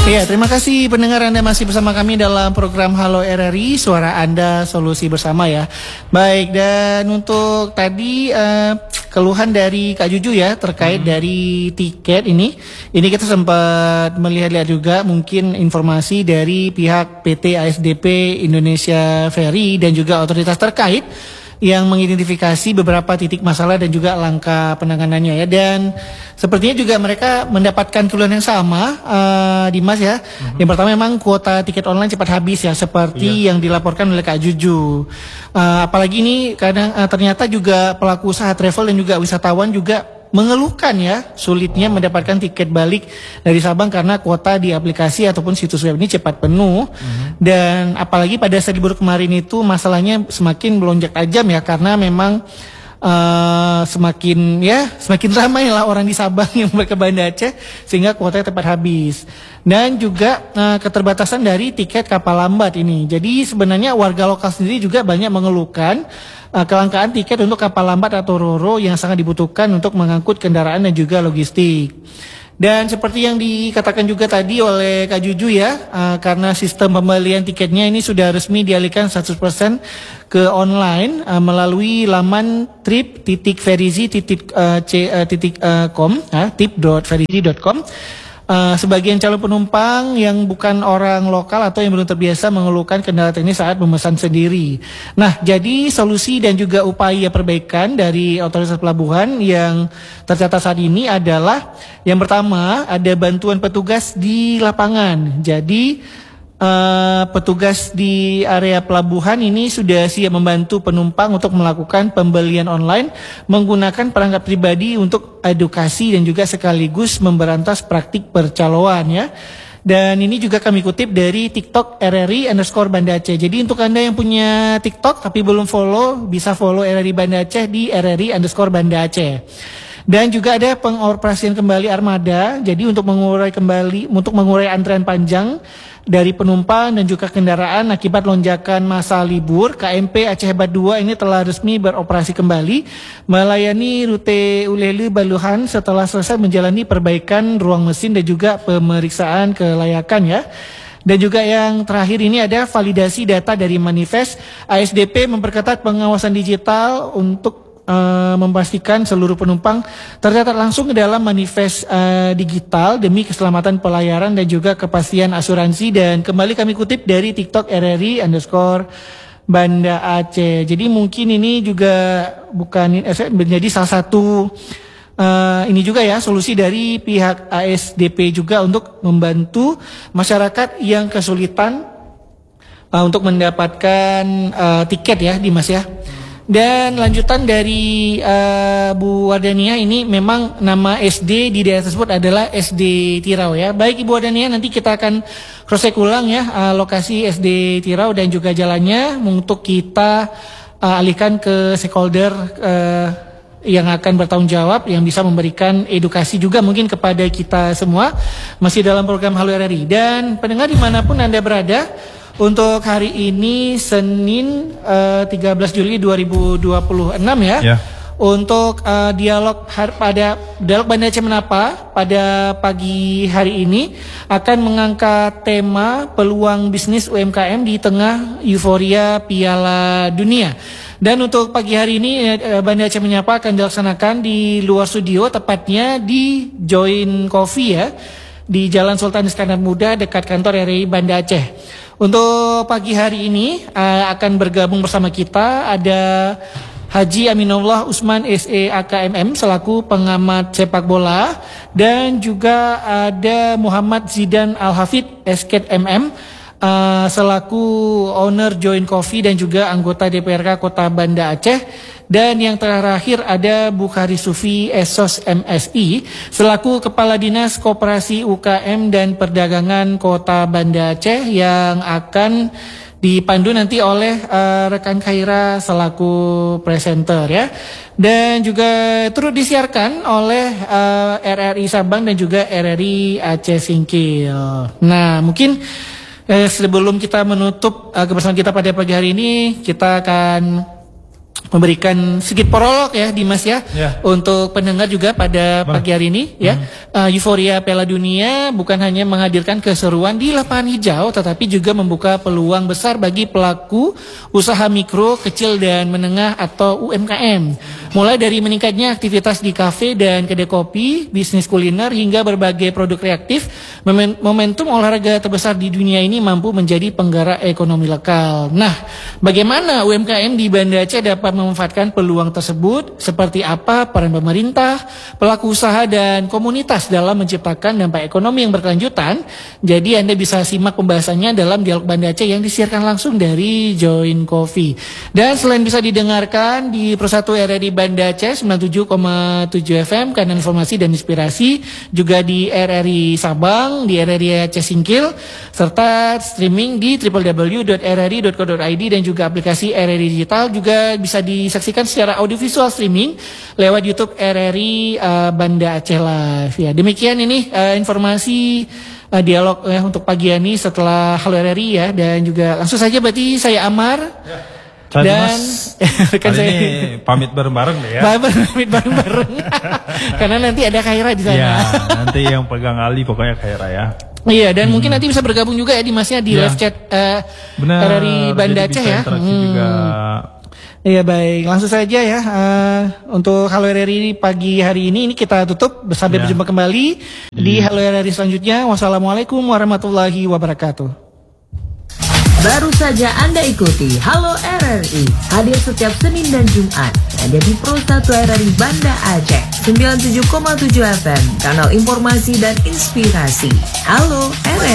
Ya, terima kasih pendengar Anda masih bersama kami dalam program Halo RRI, suara Anda solusi bersama ya. Baik, dan untuk tadi keluhan dari Kak Juju ya terkait dari tiket ini kita sempat melihat-lihat juga mungkin informasi dari pihak PT ASDP Indonesia Ferry dan juga otoritas terkait yang mengidentifikasi beberapa titik masalah dan juga langkah penanganannya ya, dan sepertinya juga mereka mendapatkan keluhan yang sama, Dimas ya. Yang pertama memang kuota tiket online cepat habis ya, seperti yang dilaporkan oleh Kak Juju. Apalagi ini kadang ternyata juga pelaku usaha travel dan juga wisatawan juga mengeluhkan ya sulitnya mendapatkan tiket balik dari Sabang karena kuota di aplikasi ataupun situs web ini cepat penuh. Dan apalagi pada saat libur kemarin itu masalahnya semakin melonjak tajam ya, karena memang semakin ramai lah orang di Sabang yang ke Banda Aceh sehingga kuotanya tepat habis. Dan juga keterbatasan dari tiket kapal lambat ini. Jadi sebenarnya warga lokal sendiri juga banyak mengeluhkan kelangkaan tiket untuk kapal lambat atau Ro-Ro yang sangat dibutuhkan untuk mengangkut kendaraan dan juga logistik. Dan seperti yang dikatakan juga tadi oleh Kak Juju ya, karena sistem pembelian tiketnya ini sudah resmi dialihkan 100% ke online melalui laman tip.ferizi.com. Sebagian calon penumpang yang bukan orang lokal atau yang belum terbiasa mengeluhkan kendala teknis saat memesan sendiri. Nah, jadi solusi dan juga upaya perbaikan dari otoritas pelabuhan yang tercatat saat ini adalah yang pertama ada bantuan petugas di lapangan. Jadi petugas di area pelabuhan ini sudah siap membantu penumpang untuk melakukan pembelian online menggunakan perangkat pribadi untuk edukasi dan juga sekaligus memberantas praktik percaloan ya. Dan ini juga kami kutip dari TikTok RRI_Banda Aceh. Jadi untuk Anda yang punya TikTok tapi belum follow, bisa follow RRI Banda Aceh di RRI_Banda Aceh. Dan juga ada pengoperasian kembali armada. Jadi untuk mengurai antrean panjang dari penumpang dan juga kendaraan akibat lonjakan masa libur, KMP Aceh Hebat 2 ini telah resmi beroperasi kembali melayani rute Ulele Baluhan setelah selesai menjalani perbaikan ruang mesin dan juga pemeriksaan kelayakan ya. Dan juga yang terakhir ini ada validasi data dari manifest. ASDP memperketat pengawasan digital untuk memastikan seluruh penumpang tercatat langsung ke dalam manifest digital demi keselamatan pelayaran dan juga kepastian asuransi. Dan kembali kami kutip dari TikTok RRI_Banda Aceh. Jadi mungkin ini juga bukan menjadi salah satu ini juga ya solusi dari pihak ASDP juga untuk membantu masyarakat yang kesulitan untuk mendapatkan tiket ya, Dimas ya. Dan lanjutan dari Bu Wardania ini memang nama SD di daerah tersebut adalah SD Tirau ya. Baik Ibu Wardania, nanti kita akan cross check ulang ya lokasi SD Tirau dan juga jalannya untuk kita alihkan ke stakeholder yang akan bertanggung jawab, yang bisa memberikan edukasi juga mungkin kepada kita semua masih dalam program Halo RRI. Dan pendengar dimanapun Anda berada, untuk hari ini Senin 13 Juli 2026 ya. Untuk dialog Banda Aceh Menapa pada pagi hari ini akan mengangkat tema peluang bisnis UMKM di tengah euforia Piala Dunia. Dan untuk pagi hari ini Banda Aceh Menyapa akan dilaksanakan di luar studio, tepatnya di Join Coffee ya, di Jalan Sultan Iskandar Muda dekat kantor RRI Banda Aceh. Untuk pagi hari ini akan bergabung bersama kita ada Haji Aminullah Usman SE AKMM selaku pengamat sepak bola, dan juga ada Muhammad Zidan Al-Hafid SKET MM selaku owner Join Coffee dan juga anggota DPRK Kota Banda Aceh. Dan yang terakhir ada Bukhari Sufi Esos MSI selaku Kepala Dinas Koperasi UKM dan Perdagangan Kota Banda Aceh yang akan dipandu nanti oleh rekan Khaira selaku presenter ya. Dan juga turut disiarkan oleh RRI Sabang dan juga RRI Aceh Singkil. Nah, mungkin sebelum kita menutup kebersamaan kita pada pagi hari ini, kita akan memberikan sedikit prolog ya Dimas ya, untuk pendengar juga pada pagi hari ini ya. Euforia Piala Dunia bukan hanya menghadirkan keseruan di lapangan hijau, tetapi juga membuka peluang besar bagi pelaku usaha mikro, kecil dan menengah atau UMKM. Mulai dari meningkatnya aktivitas di kafe dan kedai kopi, bisnis kuliner hingga berbagai produk kreatif, momentum olahraga terbesar di dunia ini mampu menjadi penggerak ekonomi lokal. Nah, bagaimana UMKM di Banda Aceh dapat memanfaatkan peluang tersebut? Seperti apa peran pemerintah, pelaku usaha dan komunitas dalam menciptakan dampak ekonomi yang berkelanjutan? Jadi Anda bisa simak pembahasannya dalam Dialog Banda Aceh yang disiarkan langsung dari Join Coffee. Dan selain bisa didengarkan di Persatu RRI Banda Aceh 97,7 FM kanan informasi dan inspirasi, juga di RRI Sabang, di RRI Aceh Singkil, serta streaming di www.rri.co.id dan juga aplikasi RRI Digital, juga bisa disaksikan secara audiovisual streaming lewat YouTube RRI Banda Aceh Live. Ya, demikian ini informasi dialog untuk pagi ini setelah Halo RRI ya, dan juga langsung saja berarti saya Amar. Dan kan saya ini pamit bareng-bareng deh ya. Pamit bareng-bareng. Karena nanti ada Khaira di sana. Ya, nanti yang pegang Ali pokoknya Khaira ya. Iya, dan mungkin nanti bisa bergabung juga ya di Masnya di live chat RRI Banda Aceh ya. Juga. Iya baik, langsung saja ya untuk Halo RRI pagi hari ini kita tutup. Sampai berjumpa kembali di Halo RRI selanjutnya. Wassalamualaikum warahmatullahi wabarakatuh. Baru saja Anda ikuti Halo RRI, hadir setiap Senin dan Jumat, hanya di Pro 1 RRI Banda Aceh 97,7 FM, kanal informasi dan inspirasi. Halo RRI.